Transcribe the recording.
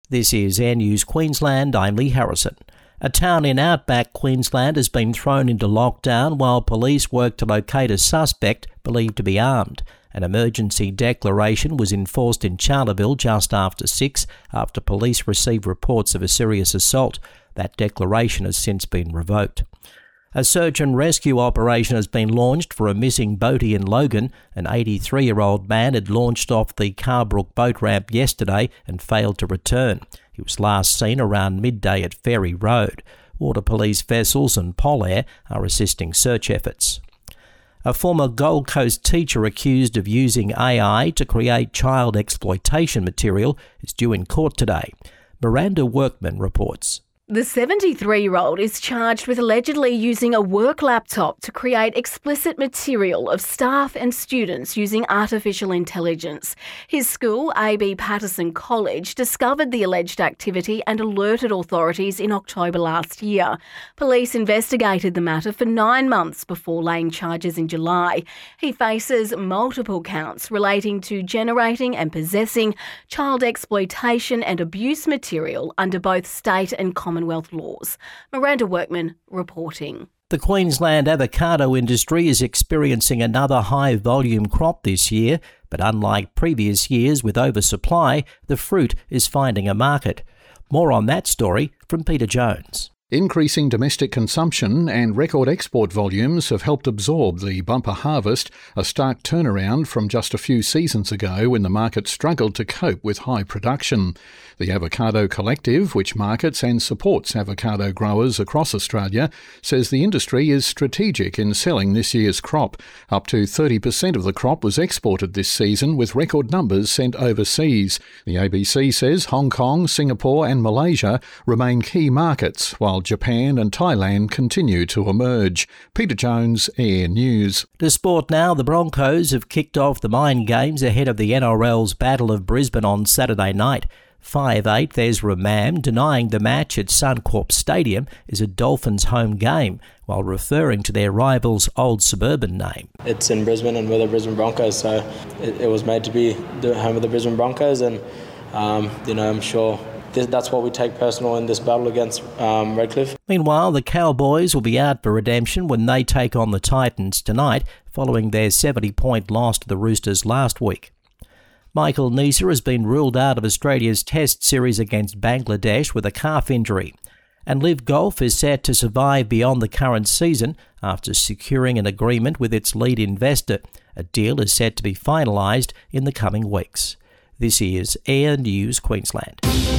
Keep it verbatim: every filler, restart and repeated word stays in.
This is Air News Queensland, I'm Lee Harrison. A town in outback Queensland has been thrown into lockdown while police work to locate a suspect believed to be armed. An emergency declaration was enforced in Charleville just after six after police received reports of a serious assault. That declaration has since been revoked. A search and rescue operation has been launched for a missing boatie in Logan. An eighty-three-year-old man had launched off the Carbrook boat ramp yesterday and failed to return. He was last seen around midday at Ferry Road. Water police vessels and Polair are assisting search efforts. A former Gold Coast teacher accused of using A I to create child exploitation material is due in court today. Miranda Workman reports. The seventy-three-year-old is charged with allegedly using a work laptop to create explicit material of staff and students using artificial intelligence. His school, A B Patterson College, discovered the alleged activity and alerted authorities in October last year. Police investigated the matter for nine months before laying charges in July. He faces multiple counts relating to generating and possessing child exploitation and abuse material under both state and common Commonwealth laws. Miranda Workman reporting. The Queensland avocado industry is experiencing another high-volume crop this year, but unlike previous years with oversupply, the fruit is finding a market. More on that story from Peter Jones. Increasing domestic consumption and record export volumes have helped absorb the bumper harvest, a stark turnaround from just a few seasons ago when the market struggled to cope with high production. The Avocado Collective, which markets and supports avocado growers across Australia, says the industry is strategic in selling this year's crop. Up to thirty percent of the crop was exported this season, with record numbers sent overseas. The A B C says Hong Kong, Singapore and Malaysia remain key markets, while Japan and Thailand continue to emerge. Peter Jones, Air News. To sport now, the Broncos have kicked off the Mind Games ahead of the N R L's Battle of Brisbane on Saturday night. five eighth Ezra Mam denying the match at Suncorp Stadium is a Dolphins home game, while referring to their rival's old suburban name. It's in Brisbane and we're the Brisbane Broncos, so it, it was made to be the home of the Brisbane Broncos, and um, you know, I'm sure that's what we take personal in this battle against um, Redcliffe. Meanwhile, the Cowboys will be out for redemption when they take on the Titans tonight, following their seventy-point loss to the Roosters last week. Michael Neser has been ruled out of Australia's Test series against Bangladesh with a calf injury. And Live Golf is set to survive beyond the current season after securing an agreement with its lead investor. A deal is set to be finalised in the coming weeks. This is Air News Queensland.